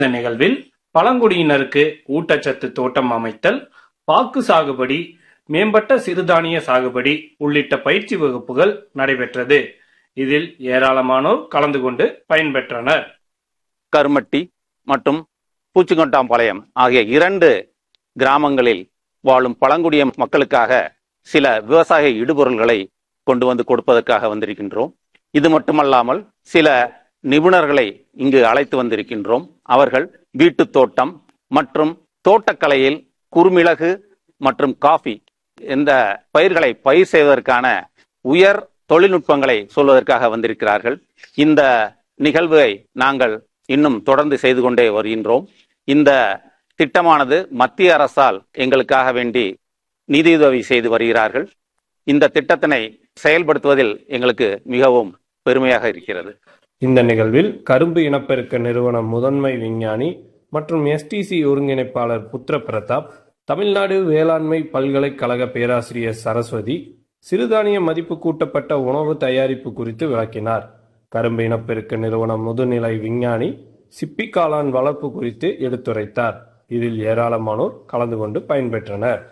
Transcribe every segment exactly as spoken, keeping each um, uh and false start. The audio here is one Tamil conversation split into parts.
இந்த நிகழ்வில் பழங்குடியினருக்கு ஊட்டச்சத்து தோட்டம் அமைத்தல், பாக்கு சாகுபடி, மேம்பட்ட சிறுதானிய சாகுபடி உள்ளிட்ட பயிற்சி வகுப்புகள் நடைபெற்றது. இதில் ஏராளமானோர் கலந்து கொண்டு பயன்பெற்றனர். கருமட்டி மற்றும் பூச்சிக்கொண்டாம்பாளையம் ஆகிய இரண்டு கிராமங்களில் வாழும் பழங்குடிய மக்களுக்காக சில விவசாய இடுபொருள்களை கொண்டு வந்து கொடுப்பதற்காக வந்திருக்கின்றோம். இது மட்டுமல்லாமல் சில நிபுணர்களை இங்கு அழைத்து வந்திருக்கின்றோம். அவர்கள் வீட்டு தோட்டம் மற்றும் தோட்டக்கலையில் குறுமிளகு மற்றும் காஃபி இந்த பயிர்களை பயிர் செய்வதற்கான உயர் தொழில்நுட்பங்களை சொல்வதற்காக வந்திருக்கிறார்கள். இந்த நிகழ்வை நாங்கள் இன்னும் தொடர்ந்து செய்து கொண்டே வருகின்றோம். இந்த திட்டமானது மத்திய அரசால் எங்களுக்காக வேண்டி நிதியுதவி செய்து வருகிறார்கள். இந்த திட்டத்தினை செயல்படுத்துவதில் எங்களுக்கு மிகவும் பெருமையாக இருக்கிறது. இந்த நிகழ்வில் கரும்பு இனப்பெருக்க நிறுவன முதன்மை விஞ்ஞானி மற்றும் எஸ்டிசி ஒருங்கிணைப்பாளர் புத்திர பிரதாப், தமிழ்நாடு வேளாண்மை பல்கலைக்கழக பேராசிரியர் சரஸ்வதி சிறுதானிய மதிப்பு கூட்டப்பட்ட உணவு தயாரிப்பு குறித்து விளக்கினார். கரும்பு இனப்பெருக்க நிறுவன முதுநிலை விஞ்ஞானி சிப்பி காளான் வளர்ப்பு குறித்து எடுத்துரைத்தார். இதில் ஏராளமானோர் கலந்து கொண்டு பயன்பெற்றனர்.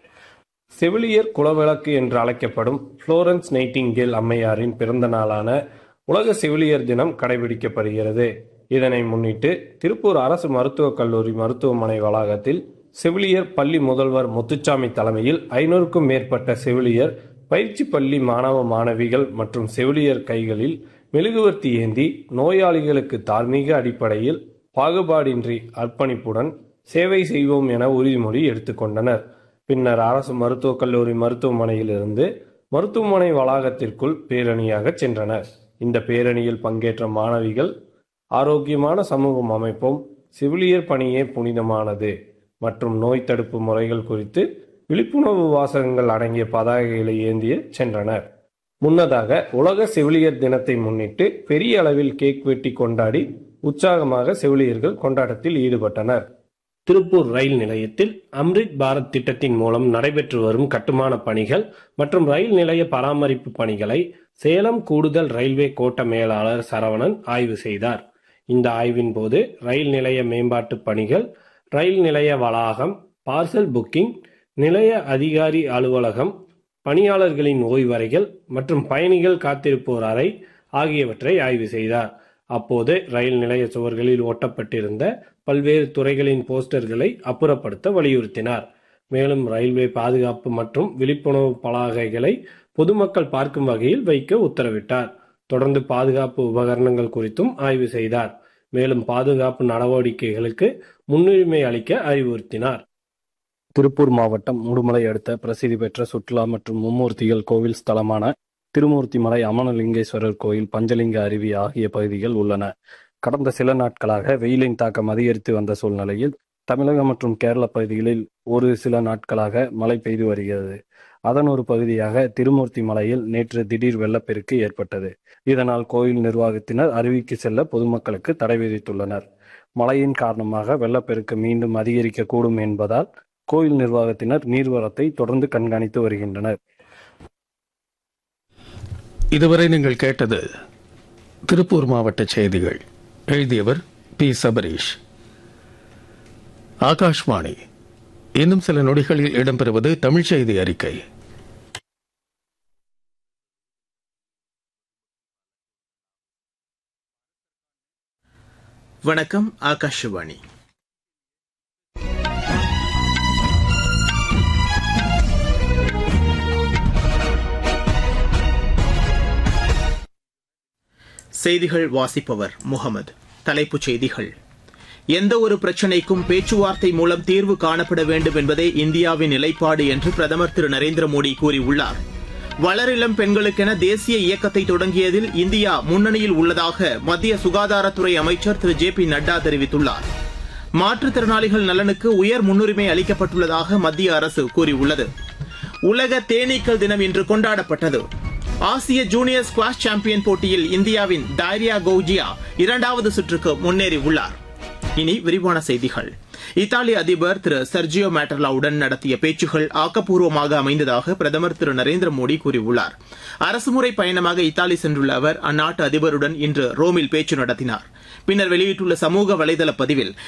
செவிலியர் குலவிளக்கு என்று அழைக்கப்படும் புளோரன்ஸ் நைட்டிங்கேல் அம்மையாரின் பிறந்த நாளான உலக செவிலியர் தினம் கடைபிடிக்கப்படுகிறது. இதனை முன்னிட்டு திருப்பூர் அரசு மருத்துவக் கல்லூரி மருத்துவமனை வளாகத்தில் செவிலியர் பள்ளி முதல்வர் முத்துச்சாமி தலைமையில் ஐநூறுக்கும் மேற்பட்ட செவிலியர் பயிற்சி பள்ளி மாணவ மாணவிகள் மற்றும் செவிலியர் கைகளில் மெழுகுவர்த்தி ஏந்தி நோயாளிகளுக்கு தார்மீக அடிப்படையில் பாகுபாடின்றி அர்ப்பணிப்புடன் சேவை செய்வோம் என உறுதிமொழி எடுத்துக்கொண்டனர். பின்னர் அரசு மருத்துவக் கல்லூரி மருத்துவமனையிலிருந்து மருத்துவமனை வளாகத்திற்குள் பேரணியாக சென்றனர். இந்த பேரணியில் பங்கேற்ற மாணவிகள் ஆரோக்கியமான சமூகம் அமைப்போம், செவிலியர் பணியே புனிதமானது மற்றும் நோய் தடுப்பு முறைகள் குறித்து விழிப்புணர்வு வாசகங்கள் அடங்கிய பதாகைகளை ஏந்திய சென்றனர். முன்னதாக உலக செவிலியர் தினத்தை முன்னிட்டு பெரிய அளவில் கேக் வெட்டி கொண்டாடி உற்சாகமாக செவிலியர்கள் கொண்டாட்டத்தில் ஈடுபட்டனர். திருப்பூர் ரயில் நிலையத்தில் அம்ரித் பாரத் திட்டத்தின் மூலம் நடைபெற்று வரும் கட்டுமான பணிகள் மற்றும் ரயில் நிலைய பராமரிப்பு பணிகளை சேலம் கூடுதல் ரயில்வே கோட்ட மேலாளர் சரவணன் ஆய்வு செய்தார். இந்த ஆய்வின் போது ரயில் நிலைய மேம்பாட்டு பணிகள், ரயில் நிலைய வளாகம், பார்சல் புக்கிங், நிலைய அதிகாரி அலுவலகம், பணியாளர்களின் ஓய்வறைகள் மற்றும் பயணிகள் காத்திருப்போர் அறை ஆகியவற்றை ஆய்வு செய்தார். அப்போது ரயில் நிலைய சுவர்களில் ஒட்டப்பட்டிருந்த பல்வேறு துறைகளின் போஸ்டர்களை அப்புறப்படுத்த வலியுறுத்தினார். மேலும் ரயில்வே பாதுகாப்பு மற்றும் விழிப்புணர்வு பலகைகளை பொதுமக்கள் பார்க்கும் வகையில் வைக்க உத்தரவிட்டார். தொடர்ந்து பாதுகாப்பு உபகரணங்கள் குறித்தும் ஆய்வு செய்தார். மேலும் பாதுகாப்பு நடவடிக்கைகளுக்கு முன்னுரிமை அளிக்க அறிவுறுத்தினார். திருப்பூர் மாவட்டம் முடுமலை அடுத்த பிரசித்தி பெற்ற சுற்றுலா மற்றும் மும்மூர்த்திகள் கோவில் ஸ்தலமான திருமூர்த்திமலை அமனலிங்கேஸ்வரர் கோயில், பஞ்சலிங்க அருவி ஆகிய பகுதிகள் உள்ளன. கடந்த சில நாட்களாக வெயிலின் தாக்கம் அதிகரித்து வந்த சூழ்நிலையில் தமிழகம் மற்றும் கேரள பகுதிகளில் ஒரு சில நாட்களாக மழை பெய்து வருகிறது. அதன் ஒரு பகுதியாக திருமூர்த்தி மலையில் நேற்று திடீர் வெள்ளப்பெருக்கு ஏற்பட்டது. இதனால் கோயில் நிர்வாகத்தினர் அருவிக்கு செல்ல பொதுமக்களுக்கு தடை விதித்துள்ளனர். மழையின் காரணமாக வெள்ளப்பெருக்கு மீண்டும் அதிகரிக்கக்கூடும் என்பதால் கோயில் நிர்வாகத்தினர் நீர்வரத்தை தொடர்ந்து கண்காணித்து வருகின்றனர். இதுவரை நீங்கள் கேட்டது திருப்பூர் மாவட்ட செய்திகள். எழுதியவர் பி சபரீஷ். ஆகாஷ்வாணி. இன்னும் சில நொடிகளில் இடம்பெறுவது தமிழ் செய்தி அறிக்கை. வணக்கம். ஆகாஷ்வாணி. செய்திகள் வாசிப்பவர் முகமது. தலைப்புச் செய்திகள். எந்த ஒரு பிரச்சினைக்கும் பேச்சுவார்த்தை மூலம் தீர்வு காணப்பட வேண்டும் என்பதே இந்தியாவின் நிலைப்பாடு என்று பிரதமர் திரு நரேந்திர மோடி கூறியுள்ளார். வளரிளம் பெண்களுக்கென தேசிய இயக்கத்தை தொடங்கியதில் இந்தியா முன்னணியில் உள்ளதாக மத்திய சுகாதாரத்துறை அமைச்சர் திரு ஜே பி நட்டா தெரிவித்துள்ளார். மாற்றுத்திறனாளிகள் நலனுக்கு உயர் முன்னுரிமை அளிக்கப்பட்டுள்ளதாக மத்திய அரசு கூறியுள்ளது. உலக தேனீக்கள் தினம் இன்று கொண்டாடப்பட்டது. ஆசிய ஜூனியர் ஸ்குவாஷ் சாம்பியன் போட்டியில் இந்தியாவின் டைரியா கௌஜியா இரண்டாவது சுற்றுக்கு முன்னேறியுள்ளார். இனி விரிவான செய்திகள். இத்தாலி அதிபர் திரு சர்ஜியோ மேட்டர்லாவுடன் நடத்திய பேச்சுகள் ஆக்கப்பூர்வமாக அமைந்ததாக பிரதமர் திரு நரேந்திர மோடி கூறியுள்ளார். அரசுமுறை பயணமாக இத்தாலி சென்றுள்ள அவர் அந்நாட்டு அதிபருடன் இன்று ரோமில் பேச்சு நடத்தினார். பின்னர் வெளியிட்டுள்ள சமூக வலைதள பதிவில்